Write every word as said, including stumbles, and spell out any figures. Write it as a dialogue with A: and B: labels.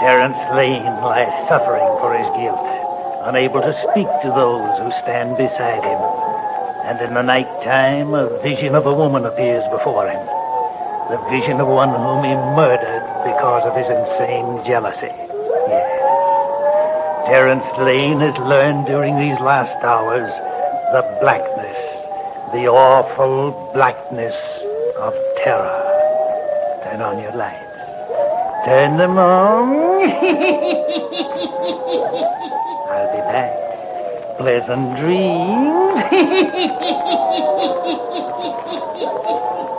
A: Terence Lane lies suffering for his guilt, unable to speak to those who stand beside him. And in the night time, a vision of a woman appears before him. The vision of one whom he murdered because of his insane jealousy. Yes. Terence Lane has learned during these last hours the blackness, the awful blackness of terror. Turn on your lights. Turn them on. I'll be back. Pleasant dreams.